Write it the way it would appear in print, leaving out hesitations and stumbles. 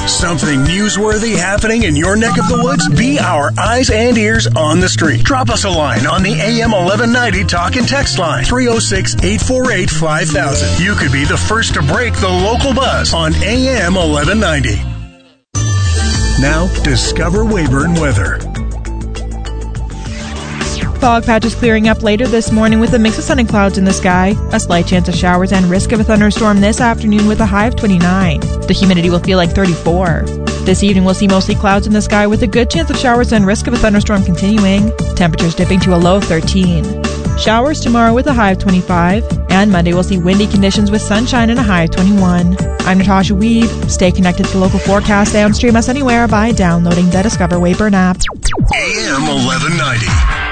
Something newsworthy happening in your neck of the woods? Be our eyes and ears on the street. Drop us a line on the AM 1190 talk and text line, 306-848-5000. You could be the first to break the local buzz on AM 1190. Now, discover Weyburn weather. Fog patches clearing up later this morning with a mix of sun and clouds in the sky. A slight chance of showers and risk of a thunderstorm this afternoon with a high of 29. The humidity will feel like 34. This evening we'll see mostly clouds in the sky with a good chance of showers and risk of a thunderstorm continuing. Temperatures dipping to a low of 13. Showers tomorrow with a high of 25. And Monday we'll see windy conditions with sunshine and a high of 21. I'm Natasha Weed. Stay connected to the local forecast and stream us anywhere by downloading the Discover Weyburn app. AM 1190.